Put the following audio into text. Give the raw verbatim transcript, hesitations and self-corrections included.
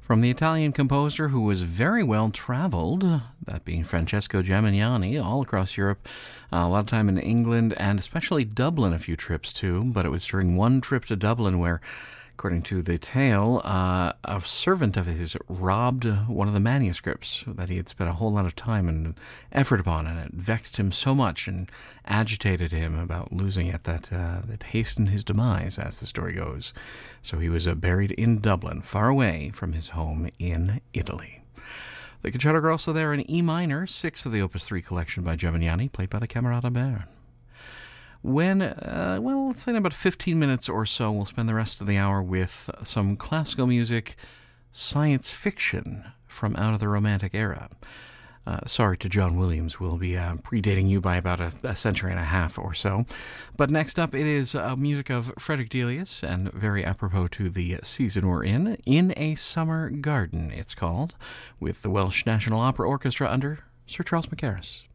From the Italian composer who was very well traveled, that being Francesco Gimignani, all across Europe, uh, a lot of time in England, and especially Dublin, a few trips too. But it was during one trip to Dublin where, according to the tale, uh, a servant of his robbed one of the manuscripts that he had spent a whole lot of time and effort upon, and it vexed him so much and agitated him about losing it that uh, it hastened his demise, as the story goes. So he was uh, buried in Dublin, far away from his home in Italy. The Concerto Grosso there in E minor, sixth of the Opus three collection by Gimignani, played by the Camerata Bern. When, uh, well, let's say in about fifteen minutes or so, we'll spend the rest of the hour with some classical music, science fiction from out of the Romantic era. Uh, sorry to John Williams, we'll be uh, predating you by about a, a century and a half or so. But next up, it is uh, music of Frederick Delius, and very apropos to the season we're in, In a Summer Garden, it's called, with the Welsh National Opera Orchestra under Sir Charles Mackerras.